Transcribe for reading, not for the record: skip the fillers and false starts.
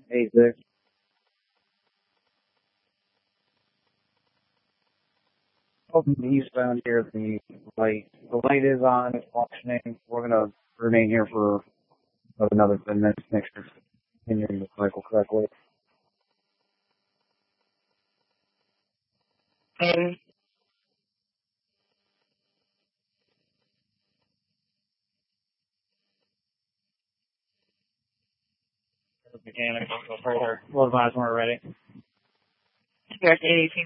Hey, Dick. Open eastbound here. The light is on. It's functioning. We're gonna remain here for another 10 minutes. Make sure it's continuing to cycle correctly. Um, Mechanic, go further. We'll advise when we're ready. Direct 818.